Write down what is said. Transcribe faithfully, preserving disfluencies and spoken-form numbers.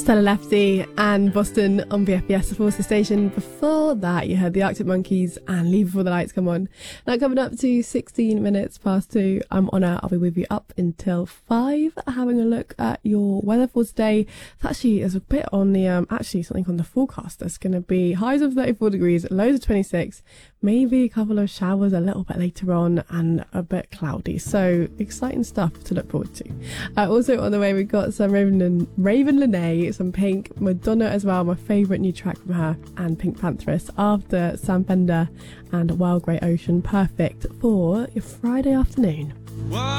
Stella Lefty and Boston on B F B S, the Forces Station. Before that, you heard the Arctic Monkeys and Leave Before the Lights Come On. Now, coming up to sixteen minutes past two, I'm Honor. I'll be with you up until five, having a look at your weather for today. It's actually, there's a bit on the, um, actually something on the forecast. There's going to be highs of thirty-four degrees, lows of twenty-six, maybe a couple of showers a little bit later on, and a bit cloudy. So, exciting stuff to look forward to. Uh, also on the way, we've got some Raven, Raven Lenae, some Pink, Madonna as well, my favourite new track from her, and Pink Pantheress after Sam Fender and Wild Grey Ocean. Perfect for your Friday afternoon. What?